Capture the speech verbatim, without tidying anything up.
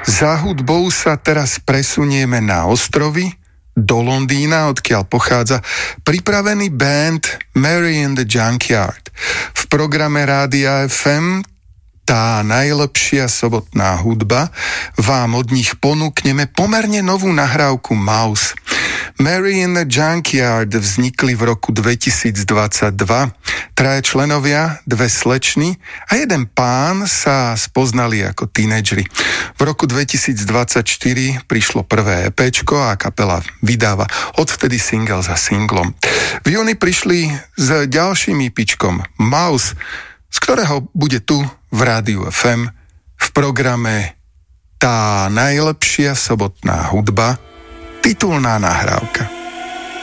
Za hudbou sa teraz presunieme na ostrovy, do Londýna, odkiaľ pochádza pripravený band Mary in the Junkyard. V programe Rádia ef em Tá najlepšia sobotná hudba vám od nich ponúkneme pomerne novú nahrávku Mouse. Mary in the Junkyard vznikli v roku dvetisícdvadsaťdva. Traja členovia, dve slečny a jeden pán sa spoznali ako tínedžeri. V roku dvetisícdvadsaťštyri prišlo prvé EPčko a kapela vydáva odvtedy single za singlom. V júni prišli s ďalším EPčkom Mouse, z ktorého bude tu v Rádiu ef em v programe Tá najlepšia sobotná hudba, titulná nahrávka.